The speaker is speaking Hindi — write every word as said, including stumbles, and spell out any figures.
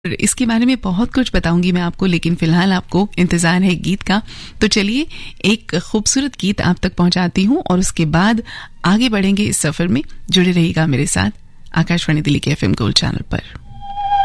इसके बारे में बहुत कुछ बताऊंगी मैं आपको, लेकिन फिलहाल आपको इंतजार है गीत का। तो चलिए एक खूबसूरत गीत आप तक पहुंचाती हूं और उसके बाद आगे बढ़ेंगे इस सफर में। जुड़े रहिएगा मेरे साथ आकाशवाणी दिल्ली के एफएम गोल्ड चैनल पर।